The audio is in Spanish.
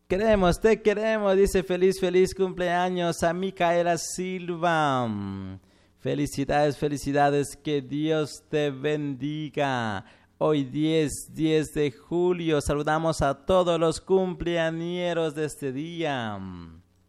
te queremos, dice feliz cumpleaños a Micaela Silva. Felicidades, que Dios te bendiga. Hoy 10 de julio, saludamos a todos los cumpleañeros de este día.